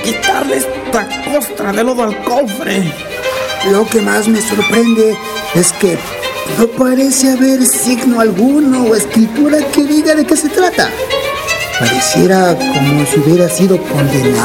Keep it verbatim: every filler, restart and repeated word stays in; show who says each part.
Speaker 1: quitarle esta costra de lodo al cofre.
Speaker 2: Lo que más me sorprende es que no parece haber signo alguno o escritura que diga de qué se trata. Pareciera como si hubiera sido condenado